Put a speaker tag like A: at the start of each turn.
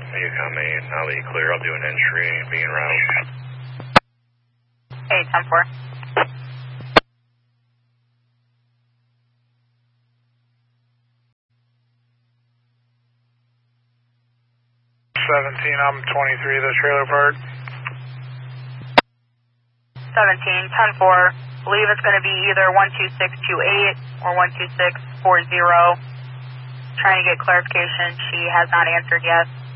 A: Yukon Main, I'll let you clear. I'll do an entry, be en route.
B: Hey, 10-4.
C: 17, I'm 23, the trailer park.
B: 17, 10-4. Believe it's going to be either 12628 or 12640. Trying to get clarification. She has not answered yet.